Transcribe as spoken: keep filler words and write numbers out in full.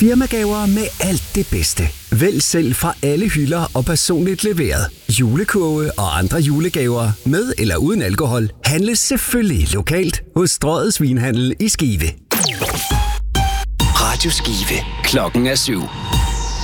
Firmagaver med alt det bedste. Vælg selv fra alle hylder og personligt leveret. Julekurve og andre julegaver med eller uden alkohol handles selvfølgelig lokalt hos Strøget Svinhandel i Skive. Radio Skive. Klokken er syv.